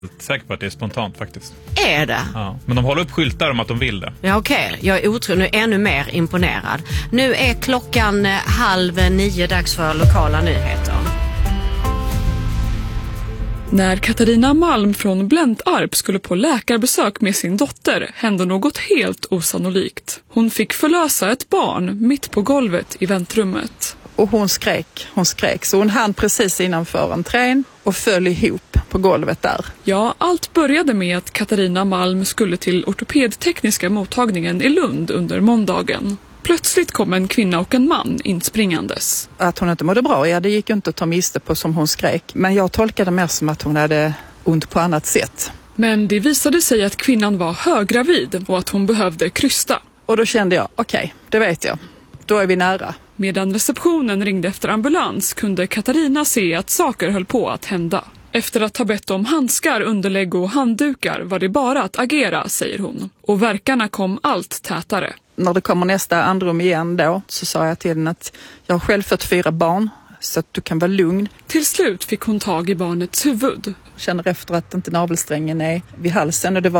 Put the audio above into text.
säker på att det är spontant faktiskt. Är det? Ja. Men de håller upp skyltar om att de vill det. Ja, okej. Jag är otroligt ännu mer imponerad. Nu är klockan 8:30, dags för lokala nyheter. När Katarina Malm från Blentarp skulle på läkarbesök med sin dotter hände något helt osannolikt. Hon fick förlösa ett barn mitt på golvet i väntrummet. Och hon skrek. Så hon hann precis innanför entrén och föll ihop på golvet där. Ja, allt började med att Katarina Malm skulle till ortopedtekniska mottagningen i Lund under måndagen. Plötsligt kom en kvinna och en man inspringandes. Att hon inte mådde bra, det gick inte att ta miste på som hon skrek. Men jag tolkade mer som att hon hade ont på annat sätt. Men det visade sig att kvinnan var höggravid och att hon behövde krysta. Och då kände jag, okej, det vet jag. Då är vi nära. Medan receptionen ringde efter ambulans kunde Katarina se att saker höll på att hända. Efter att ha bett om handskar, underlägg och handdukar var det bara att agera, säger hon. Och verkarna kom allt tätare. När det kommer nästa andrum igen då så sa jag till henne att jag har själv fått 4 barn så att du kan vara lugn. Till slut fick hon tag i barnets huvud. Känner efter att inte navelsträngen är vid halsen och det var